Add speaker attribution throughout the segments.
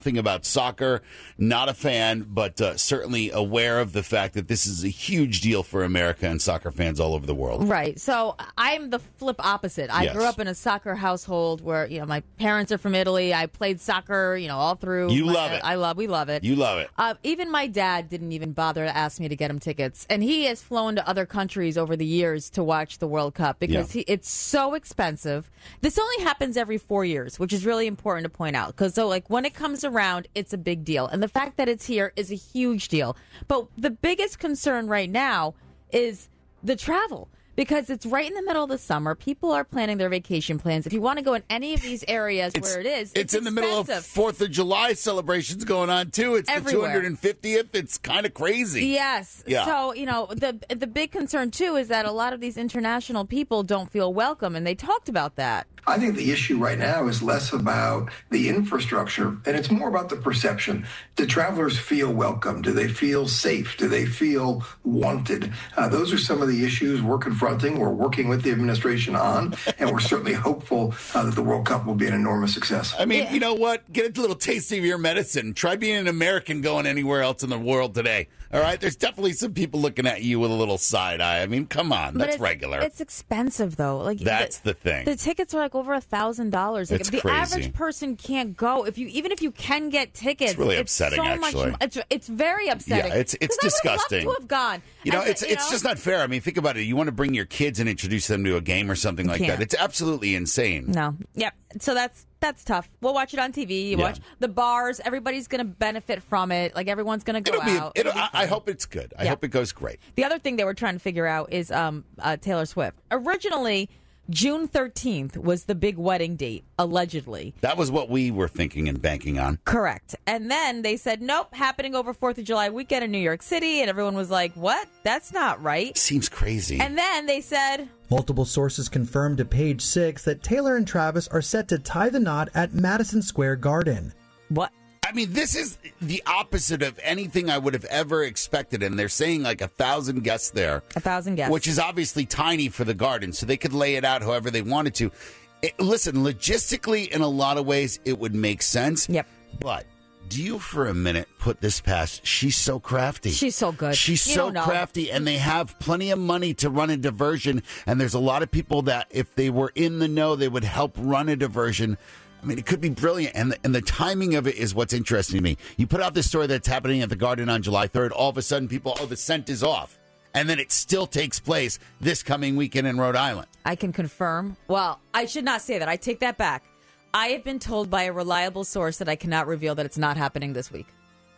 Speaker 1: Thing about soccer, not a fan, but certainly aware of the fact that this is a huge deal for America and soccer fans all over the world.
Speaker 2: Right. So I'm the flip opposite. I grew up in a soccer household where, my parents are from Italy. I played soccer, all through.
Speaker 1: You love it.
Speaker 2: We love it.
Speaker 1: You love it.
Speaker 2: Even my dad didn't even bother to ask me to get him tickets. And he has flown to other countries over the years to watch the World Cup because it's so expensive. This only happens every 4 years, which is really important to point out. Because when it comes around, it's a big deal. And the fact that it's here is a huge deal. But the biggest concern right now is the travel. Because it's right in the middle of the summer. People are planning their vacation plans. If you want to go in any of these areas where it is, it's
Speaker 1: in the middle of 4th of July celebrations going on, too. It's everywhere. The 250th. It's kind of crazy.
Speaker 2: Yes. Yeah. So, the big concern, too, is that a lot of these international people don't feel welcome, and they talked about that.
Speaker 3: I think the issue right now is less about the infrastructure, and it's more about the perception. Do travelers feel welcome? Do they feel safe? Do they feel wanted? Those are some of the issues we're confronting, we're working with the administration on, and we're certainly hopeful that the World Cup will be an enormous success.
Speaker 1: I mean, you know what? Get a little taste of your medicine. Try being an American going anywhere else in the world today. All right? There's definitely some people looking at you with a little side eye. I mean, come on. That's regular.
Speaker 2: It's expensive, though.
Speaker 1: That's the thing.
Speaker 2: The tickets are over $1,000.
Speaker 1: It's
Speaker 2: the
Speaker 1: crazy.
Speaker 2: Average person can't go. Even if you can get tickets,
Speaker 1: it's really upsetting.
Speaker 2: So
Speaker 1: actually,
Speaker 2: it's very upsetting.
Speaker 1: Yeah, it's disgusting.
Speaker 2: I would love to have gone.
Speaker 1: It's just not fair. I mean, think about it. You want to bring your kids and introduce them to a game or something like that. It's absolutely insane.
Speaker 2: No. Yep. So that's tough. We'll watch it on TV. Watch the bars. Everybody's going to benefit from it. Everyone's going to go out.
Speaker 1: I hope it's good. I hope it goes great.
Speaker 2: The other thing they were trying to figure out is Taylor Swift. Originally, June 13th was the big wedding date, allegedly.
Speaker 1: That was what we were thinking and banking on.
Speaker 2: Correct. And then they said, nope, happening over 4th of July weekend in New York City. And everyone was like, what? That's not right.
Speaker 1: Seems crazy.
Speaker 2: And then they said...
Speaker 4: Multiple sources confirmed to Page 6 that Taylor and Travis are set to tie the knot at Madison Square Garden.
Speaker 2: What?
Speaker 1: I mean, this is the opposite of anything I would have ever expected. And they're saying 1,000 guests there.
Speaker 2: 1,000 guests.
Speaker 1: Which is obviously tiny for the garden, so they could lay it out however they wanted to. Listen, logistically, in a lot of ways, it would make sense.
Speaker 2: Yep.
Speaker 1: But do you for a minute put this past? She's so crafty.
Speaker 2: She's so good.
Speaker 1: She's so crafty, and they have plenty of money to run a diversion. And there's a lot of people that, if they were in the know, they would help run a diversion. I mean, it could be brilliant, and the timing of it is what's interesting to me. You put out this story that's happening at the Garden on July 3rd. All of a sudden, people, the scent is off. And then it still takes place this coming weekend in Rhode Island.
Speaker 2: I can confirm. Well, I should not say that. I take that back. I have been told by a reliable source that I cannot reveal that it's not happening this week.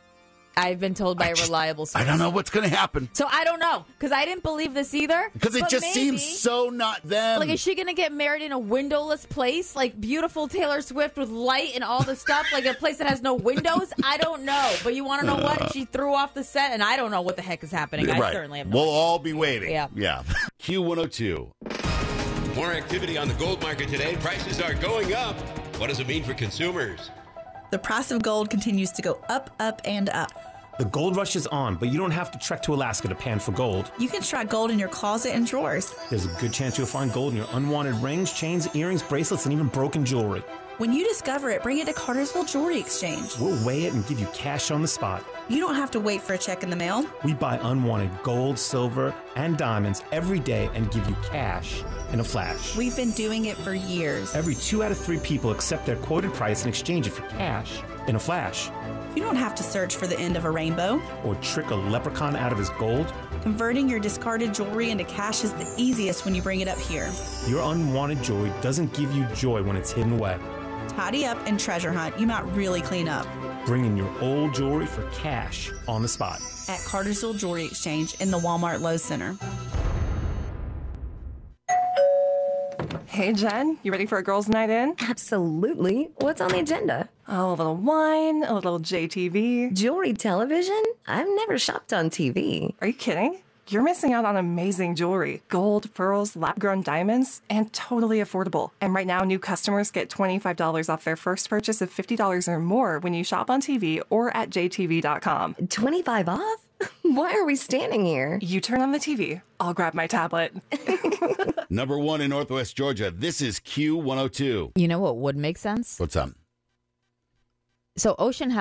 Speaker 2: I've been told by a reliable source.
Speaker 1: I don't know what's going to happen.
Speaker 2: So I don't know, because I didn't believe this either.
Speaker 1: Because it just seems so not them.
Speaker 2: Is she going to get married in a windowless place? Beautiful Taylor Swift with light and all the stuff? A place that has no windows? I don't know. But you want to know what? She threw off the set, and I don't know what the heck is happening.
Speaker 1: Right.
Speaker 2: I certainly have no
Speaker 1: We'll
Speaker 2: idea.
Speaker 1: all be waiting.
Speaker 2: Yeah.
Speaker 1: Q102.
Speaker 5: More activity on the gold market today. Prices are going up. What does it mean for consumers?
Speaker 6: The price of gold continues to go up, up, and up.
Speaker 7: The gold rush is on, but you don't have to trek to Alaska to pan for gold.
Speaker 6: You can track gold in your closet and drawers.
Speaker 7: There's a good chance you'll find gold in your unwanted rings, chains, earrings, bracelets, and even broken jewelry.
Speaker 6: When you discover it, bring it to Cartersville Jewelry Exchange.
Speaker 7: We'll weigh it and give you cash on the spot.
Speaker 6: You don't have to wait for a check in the mail.
Speaker 7: We buy unwanted gold, silver, and diamonds every day and give you cash in a flash.
Speaker 6: We've been doing it for years.
Speaker 7: Every 2 out of 3 people accept their quoted price and exchange it for cash in a flash.
Speaker 6: You don't have to search for the end of a rainbow
Speaker 7: or trick a leprechaun out of his gold.
Speaker 6: Converting your discarded jewelry into cash is the easiest when you bring it up here.
Speaker 7: Your unwanted jewelry doesn't give you joy when it's hidden away.
Speaker 6: Tidy up and treasure hunt. You might really clean up.
Speaker 7: Bring in your old jewelry for cash on the spot.
Speaker 6: At Cartersville Jewelry Exchange in the Walmart Lowe's Center.
Speaker 8: Hey, Jen, you ready for a girls' night in?
Speaker 9: Absolutely. What's on the agenda?
Speaker 8: Oh, a little wine, a little JTV.
Speaker 9: Jewelry television? I've never shopped on TV.
Speaker 8: Are you kidding? You're missing out on amazing jewelry. Gold, pearls, lab-grown diamonds, and totally affordable. And right now, new customers get $25 off their first purchase of $50 or more when you shop on TV or at jtv.com.
Speaker 9: 25 off? Why are we standing here?
Speaker 8: You turn on the TV. I'll grab my tablet.
Speaker 1: Number 1 in Northwest Georgia. This is Q102.
Speaker 2: You know what would make sense?
Speaker 1: What's up?
Speaker 2: So Ocean